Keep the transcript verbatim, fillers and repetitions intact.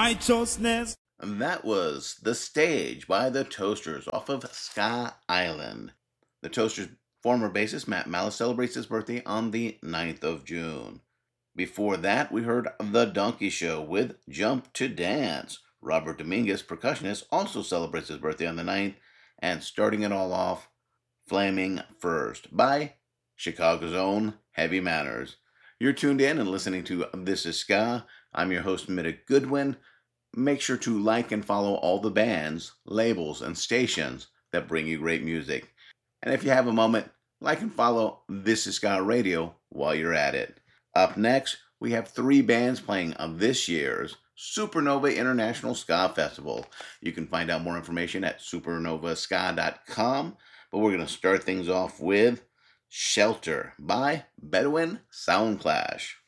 righteousness. And that was The Stage by the Toasters off of Ska Island. The Toasters' former bassist Matt Malice celebrates his birthday on the ninth of June. Before that, we heard The Donkey Show with Jump to Dance. Robert Dominguez, percussionist, also celebrates his birthday on the ninth. And starting it all off, Flaming First by Chicago's own Heavy Manners. You're tuned in and listening to This Is Ska. I'm your host, Mitta Goodwin. Make sure to like and follow all the bands, labels, and stations that bring you great music. And if you have a moment, like and follow This Is Ska Radio while you're at it. Up next, we have three bands playing on this year's Supernova International Ska Festival. You can find out more information at supernova ska dot com, but we're going to start things off with Shelter by Bedouin Soundclash.